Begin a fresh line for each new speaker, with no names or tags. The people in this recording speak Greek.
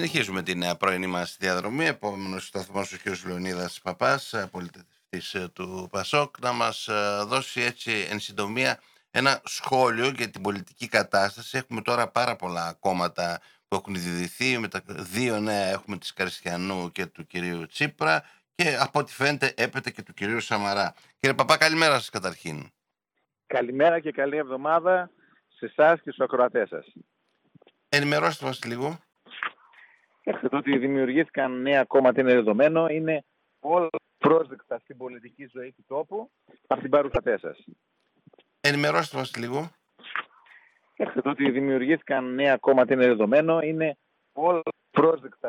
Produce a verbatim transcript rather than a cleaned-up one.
Συνεχίζουμε την ε, πρωινή μας διαδρομή. Επόμενος σταθμός ο κ. Λεωνίδας Παπάς, ε, πολιτευτής ε, του ΠΑΣΟΚ, να μας ε, δώσει έτσι εν συντομία ένα σχόλιο για την πολιτική κατάσταση. Έχουμε τώρα πάρα πολλά κόμματα που έχουν διδυθεί. Με τα δύο νέα έχουμε της Καριστιανού και του κυρίου Τσίπρα και από ό,τι φαίνεται έπεται και του κυρίου Σαμαρά. Κύριε Παπά, καλημέρα σας καταρχήν.
Καλημέρα και καλή εβδομάδα σε εσάς και στους ακροατές σας.
Ενημερώστε μας λίγο.
Έχετε ότι δημιουργήθηκαν νέα κόμματα, είναι δεδομένο, είναι όλα πρόσδεκτα στην πολιτική ζωή του τόπου από την παρουσία σας.
Ενημερώστε μας λίγο.
Έχετε ότι δημιουργήθηκαν νέα κόμματα, είναι δεδομένο, είναι όλα πρόσδεκτα